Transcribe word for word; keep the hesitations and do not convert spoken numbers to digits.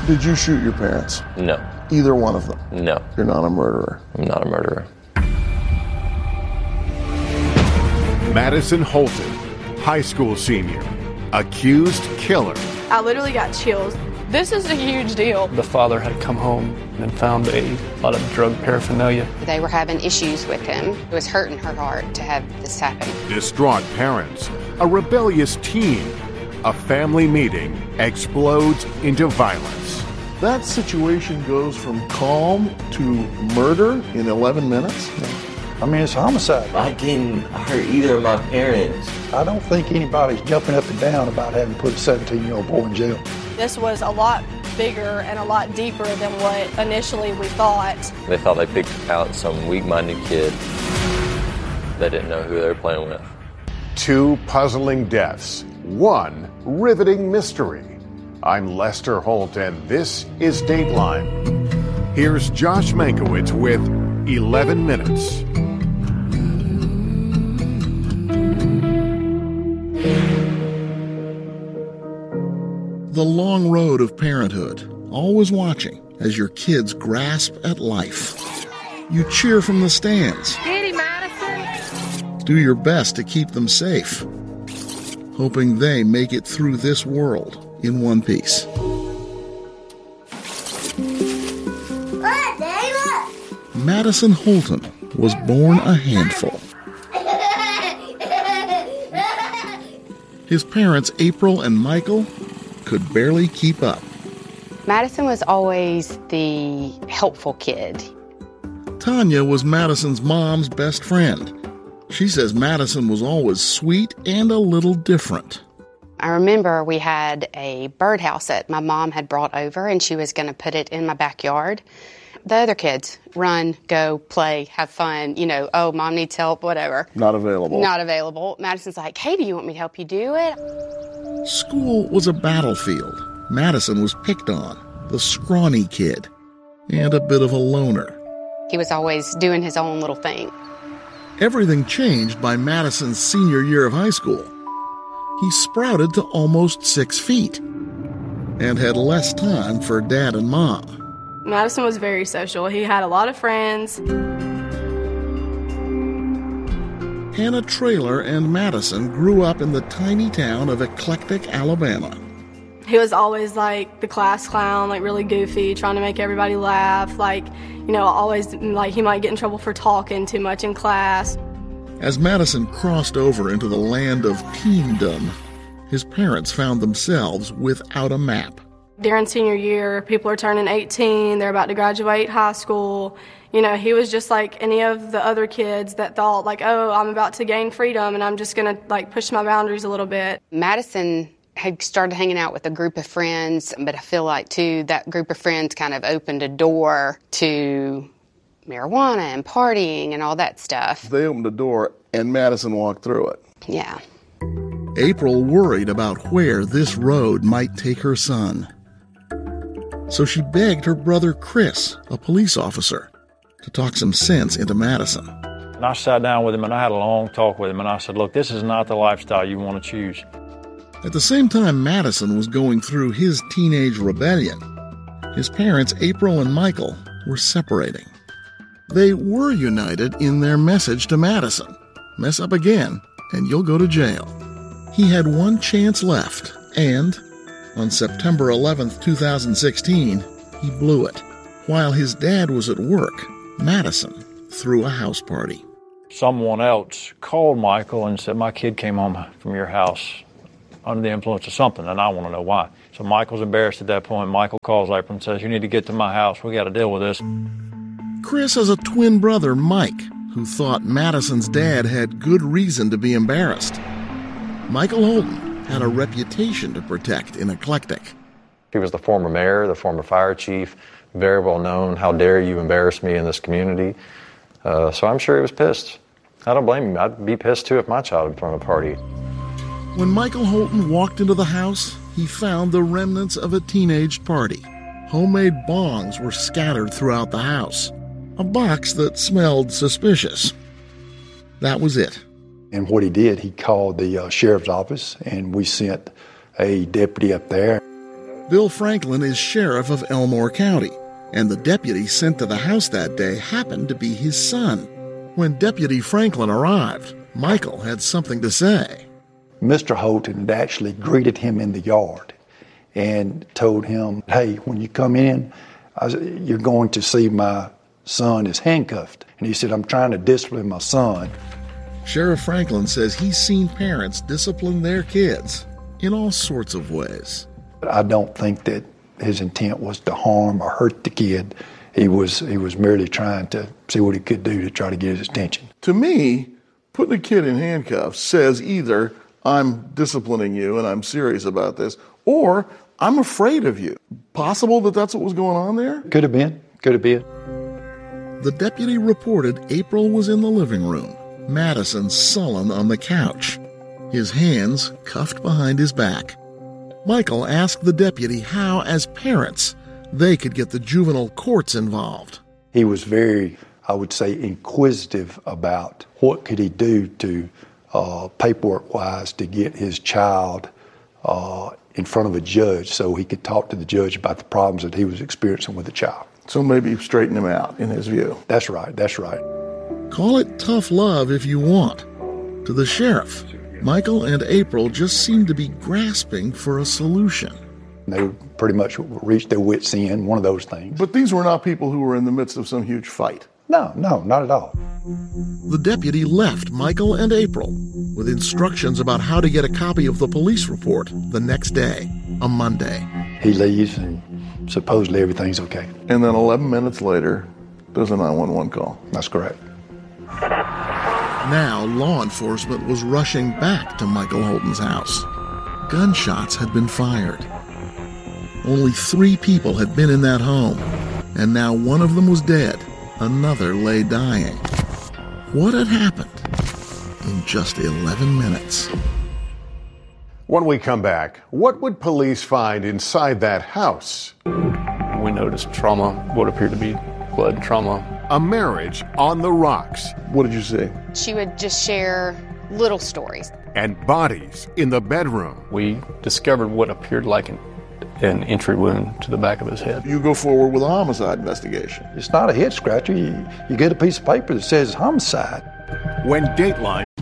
Did you shoot your parents? No. Either one of them? No. You're not a murderer? I'm not a murderer. Madison Holton, high school senior, accused killer. I literally got chills. This is a huge deal. The father had come home and found a lot of drug paraphernalia. They were having issues with him. It was hurting her heart to have this happen. Distraught parents, a rebellious teen, a family meeting explodes into violence. That situation goes from calm to murder in eleven minutes? I mean, it's homicide. I didn't hurt either of my parents. I don't think anybody's jumping up and down about having put a seventeen-year-old boy in jail. This was a lot bigger and a lot deeper than what initially we thought. They thought they picked out some weak-minded kid. They didn't know who they were playing with. Two puzzling deaths, one riveting mystery. I'm Lester Holt, and this is Dateline. Here's Josh Mankiewicz with eleven minutes. The long road of parenthood, always watching as your kids grasp at life. You cheer from the stands. Get him, Madison! Do your best to keep them safe, hoping they make it through this world in one piece. Madison Holton was born a handful. His parents, April and Michael, could barely keep up. Madison was always the helpful kid. Tanya was Madison's mom's best friend. She says Madison was always sweet and a little different. I remember we had a birdhouse that my mom had brought over, and she was going to put it in my backyard. The other kids run, go, play, have fun, you know, oh, mom needs help, whatever. Not available. Not available. Madison's like, hey, do you want me to help you do it? School was a battlefield. Madison was picked on, the scrawny kid, and a bit of a loner. He was always doing his own little thing. Everything changed by Madison's senior year of high school. He sprouted to almost six feet and had less time for dad and mom. Madison was very social. He had a lot of friends. Hannah Traylor and Madison grew up in the tiny town of Eclectic, Alabama. He was always like the class clown, like really goofy, trying to make everybody laugh. Like, you know, always like he might get in trouble for talking too much in class. As Madison crossed over into the land of teendom, his parents found themselves without a map. During senior year, people are turning eighteen, they're about to graduate high school. You know, he was just like any of the other kids that thought like, oh, I'm about to gain freedom and I'm just going to like push my boundaries a little bit. Madison had started hanging out with a group of friends, but I feel like, too, that group of friends kind of opened a door to marijuana and partying and all that stuff. They opened the door and Madison walked through it. Yeah. April worried about where this road might take her son. So she begged her brother Chris, a police officer, to talk some sense into Madison. And I sat down with him and I had a long talk with him and I said, look, this is not the lifestyle you want to choose. At the same time Madison was going through his teenage rebellion, his parents, April and Michael, were separating. They were united in their message to Madison: mess up again and you'll go to jail. He had one chance left, and on September eleventh, two thousand sixteen, he blew it. While his dad was at work, Madison threw a house party. Someone else called Michael and said, my kid came home from your house under the influence of something, and I want to know why. So Michael's embarrassed at that point. Michael calls April and says, you need to get to my house. We got to deal with this. Chris has a twin brother, Mike, who thought Madison's dad had good reason to be embarrassed. Michael Holton had a reputation to protect in Eclectic. He was the former mayor, the former fire chief, very well known. How dare you embarrass me in this community? Uh, so I'm sure he was pissed. I don't blame him. I'd be pissed too if my child had thrown a party. When Michael Holton walked into the house, he found the remnants of a teenage party. Homemade bongs were scattered throughout the house. A box that smelled suspicious. That was it. And what he did, he called the uh, sheriff's office, and we sent a deputy up there. Bill Franklin is sheriff of Elmore County, and the deputy sent to the house that day happened to be his son. When Deputy Franklin arrived, Michael had something to say. Mister Holton had actually greeted him in the yard and told him, hey, when you come in, I was, you're going to see my son is handcuffed. And he said, I'm trying to discipline my son. Sheriff Franklin says he's seen parents discipline their kids in all sorts of ways. I don't think that his intent was to harm or hurt the kid. He was he was merely trying to see what he could do to try to get his attention. To me, putting a kid in handcuffs says either I'm disciplining you and I'm serious about this, or I'm afraid of you. Possible that that's what was going on there? Could have been. Could have been. The deputy reported April was in the living room, Madison sullen on the couch, his hands cuffed behind his back. Michael asked the deputy how, as parents, they could get the juvenile courts involved. He was very, I would say, inquisitive about what could he do to, uh, paperwork-wise, to get his child uh, in front of a judge so he could talk to the judge about the problems that he was experiencing with the child. So maybe straighten him out, in his view. That's right, that's right. Call it tough love if you want. To the sheriff, Michael and April just seemed to be grasping for a solution. They pretty much reached their wits' end, one of those things. But these were not people who were in the midst of some huge fight. No, no, not at all. The deputy left Michael and April with instructions about how to get a copy of the police report the next day, a Monday. He leaves and supposedly everything's okay. And then eleven minutes later, there's a nine one one call. That's correct. Now law enforcement was rushing back to Michael Holton's house. Gunshots had been fired. Only three people had been in that home, and now one of them was dead. Another lay dying. What had happened in just eleven minutes? When we come back, what would police find inside that house? We noticed trauma, what appeared to be blood trauma. A marriage on the rocks. What did you see? She would just share little stories. And bodies in the bedroom. We discovered what appeared like an, an entry wound to the back of his head. You go forward with a homicide investigation. It's not a head scratcher. You, you get a piece of paper that says homicide. When Dateline